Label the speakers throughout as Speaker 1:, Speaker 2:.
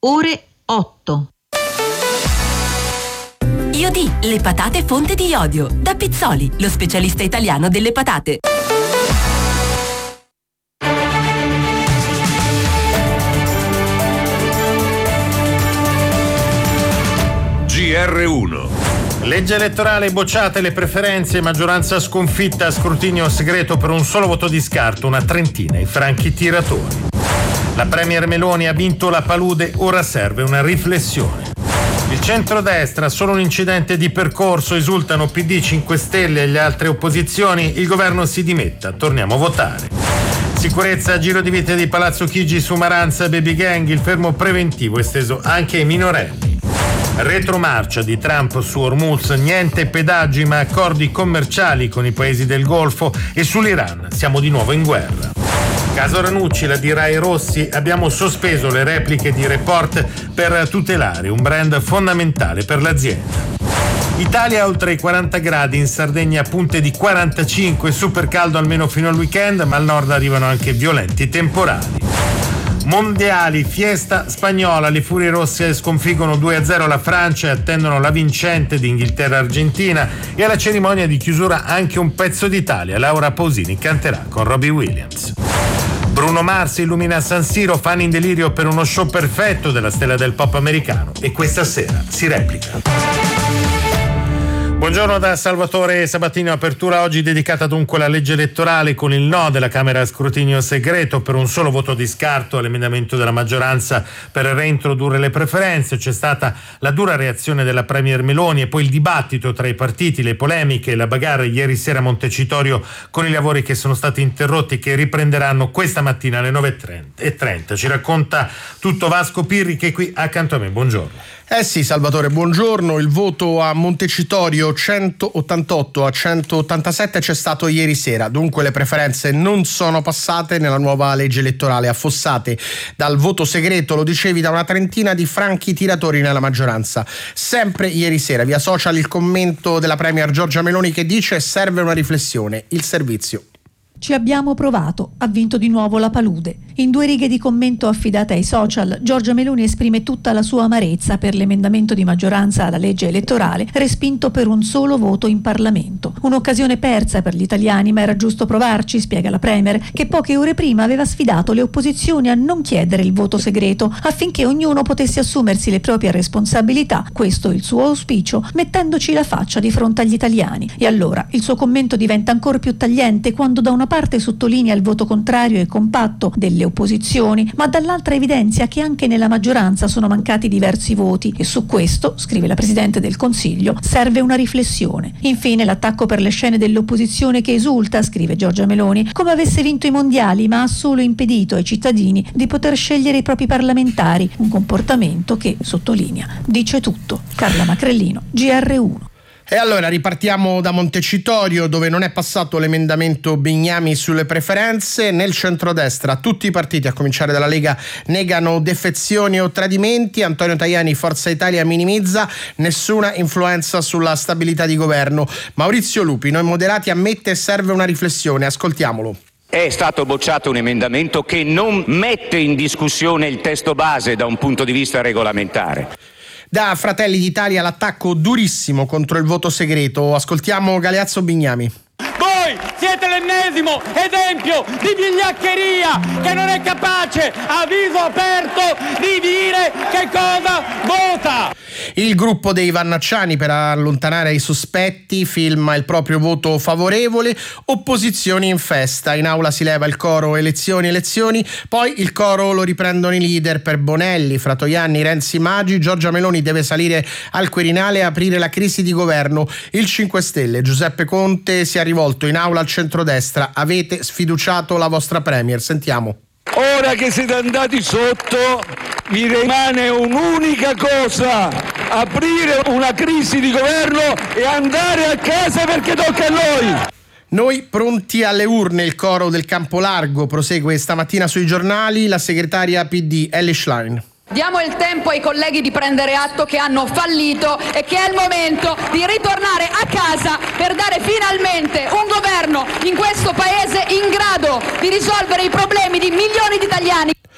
Speaker 1: ore 8.
Speaker 2: Iodi, le patate fonte di iodio. Da Pizzoli, lo specialista italiano delle patate.
Speaker 3: GR1. Legge elettorale bocciate le preferenze, maggioranza sconfitta, scrutinio segreto per un solo voto di scarto, una trentina i franchi tiratori. La premier Meloni ha vinto la palude, ora serve una riflessione. Il centrodestra, solo un incidente di percorso, esultano PD, 5 Stelle e le altre opposizioni, il governo si dimetta, torniamo a votare. Sicurezza, giro di vite di Palazzo Chigi su Maranza, baby gang, il fermo preventivo esteso anche ai minorenni. Retromarcia di Trump su Hormuz, niente pedaggi ma accordi commerciali con i paesi del Golfo, e sull'Iran siamo di nuovo in guerra. Caso Ranucci, la dirà Rossi, abbiamo sospeso le repliche di Report per tutelare un brand fondamentale per l'azienda. Italia oltre i 40 gradi, in Sardegna punte di 45, super caldo almeno fino al weekend, ma al nord arrivano anche violenti temporali. Mondiali, fiesta spagnola, le Furie Rosse sconfiggono 2-0 la Francia e attendono la vincente di Inghilterra-Argentina, e alla cerimonia di chiusura anche un pezzo d'Italia, Laura Pausini canterà con Robbie Williams. Bruno Mars illumina San Siro, fan in delirio per uno show perfetto della stella del pop americano, e questa sera si replica. Buongiorno da Salvatore Sabatino. Apertura oggi dedicata dunque alla legge elettorale, con il no della Camera a scrutinio segreto per un solo voto di scarto all'emendamento della maggioranza per reintrodurre le preferenze. C'è stata la dura reazione della premier Meloni e poi il dibattito tra i partiti, le polemiche e la bagarre ieri sera a Montecitorio, con i lavori che sono stati interrotti, che riprenderanno questa mattina alle 9:30. Ci racconta tutto Vasco Pirri, che è qui accanto a me. Buongiorno.
Speaker 4: Sì, Salvatore, buongiorno. Il voto a Montecitorio 188 a 187 c'è stato ieri sera, dunque le preferenze non sono passate nella nuova legge elettorale, affossate dal voto segreto, lo dicevi, da una trentina di franchi tiratori nella maggioranza. Sempre ieri sera via social il commento della premier Giorgia Meloni, che dice: serve una riflessione, il servizio.
Speaker 5: Ci abbiamo provato, ha vinto di nuovo la palude. In 2 righe di commento affidate ai social, Giorgia Meloni esprime tutta la sua amarezza per l'emendamento di maggioranza alla legge elettorale, respinto per un solo voto in Parlamento. Un'occasione persa per gli italiani, ma era giusto provarci, spiega la premier, che poche ore prima aveva sfidato le opposizioni a non chiedere il voto segreto, affinché ognuno potesse assumersi le proprie responsabilità, questo il suo auspicio, mettendoci la faccia di fronte agli italiani. E allora il suo commento diventa ancora più tagliente quando da una parte sottolinea il voto contrario e compatto delle opposizioni, ma dall'altra evidenzia che anche nella maggioranza sono mancati diversi voti, e su questo, scrive la Presidente del Consiglio, serve una riflessione. Infine l'attacco per le scene dell'opposizione che esulta, scrive Giorgia Meloni, come avesse vinto i mondiali ma ha solo impedito ai cittadini di poter scegliere i propri parlamentari, un comportamento che, sottolinea, dice tutto. Carla Macrellino, GR1.
Speaker 4: E allora ripartiamo da Montecitorio, dove non è passato l'emendamento Bignami sulle preferenze. Nel centrodestra tutti i partiti, a cominciare dalla Lega, negano defezioni o tradimenti. Antonio Tajani, Forza Italia, minimizza: nessuna influenza sulla stabilità di governo. Maurizio Lupi, Noi Moderati, ammette serve una riflessione. Ascoltiamolo.
Speaker 6: È stato bocciato un emendamento che non mette in discussione il testo base da un punto di vista regolamentare.
Speaker 4: Da Fratelli d'Italia l'attacco durissimo contro il voto segreto. Ascoltiamo Galeazzo Bignami.
Speaker 7: Voi siete l'ennesimo esempio di vigliaccheria che non è capace a viso aperto di dire che cosa vota.
Speaker 4: Il gruppo dei Vannacciani, per allontanare i sospetti, filma il proprio voto favorevole. Opposizioni in festa. In aula si leva il coro elezioni, elezioni. Poi il coro lo riprendono i leader per Bonelli, Fratoianni, Renzi, Maggi. Giorgia Meloni deve salire al Quirinale e aprire la crisi di governo. Il 5 Stelle, Giuseppe Conte, si è rivolto in aula al centrodestra: avete sfiduciato la vostra premier. Sentiamo.
Speaker 8: Ora che siete andati sotto, vi rimane un'unica cosa: aprire una crisi di governo e andare a casa, perché tocca a noi.
Speaker 4: Noi pronti alle urne, il coro del Campolargo prosegue stamattina sui giornali. La segretaria PD Elly Schlein.
Speaker 9: Diamo il tempo ai colleghi di prendere atto che hanno fallito e che è il momento di ritornare a casa per dare finalmente un governo in questo paese in grado di risolvere i problemi di milioni di italiani.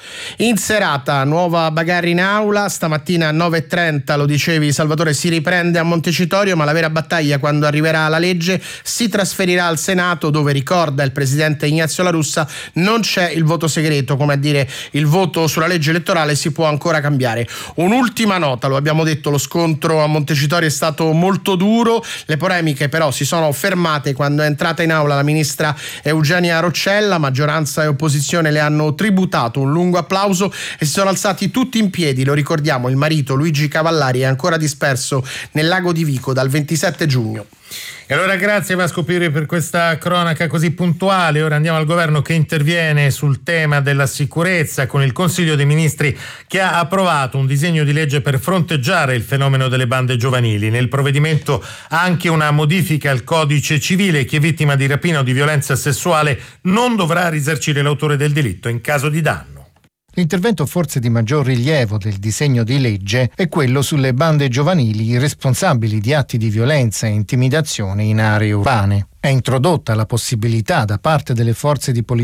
Speaker 4: In serata, nuova bagarre in aula, stamattina a 9:30, lo dicevi Salvatore, si riprende a Montecitorio, ma la vera battaglia, quando arriverà la legge, si trasferirà al Senato, dove, ricorda il presidente Ignazio La Russa, non c'è il voto segreto, come a dire il voto sulla legge elettorale si può ancora cambiare. Un'ultima nota, lo abbiamo detto, lo scontro a Montecitorio è stato molto duro, le polemiche però si sono fermate quando è entrata in aula la ministra Eugenia Roccella, maggioranza e opposizione le hanno tributato un lungo applauso e si sono alzati tutti in piedi, lo ricordiamo, il marito Luigi Cavallari è ancora disperso nel lago di Vico dal 27 giugno.
Speaker 3: E allora grazie Vasco Pirri per questa cronaca così puntuale. Ora andiamo al governo che interviene sul tema della sicurezza con il Consiglio dei Ministri che ha approvato un disegno di legge per fronteggiare il fenomeno delle bande giovanili. Nel provvedimento anche una modifica al codice civile: chi è vittima di rapina o di violenza sessuale non dovrà risarcire l'autore del delitto in caso di danno.
Speaker 1: L'intervento forse di maggior rilievo del disegno di legge è quello sulle bande giovanili responsabili di atti di violenza e intimidazione in aree urbane. È introdotta la possibilità da parte delle forze di polizia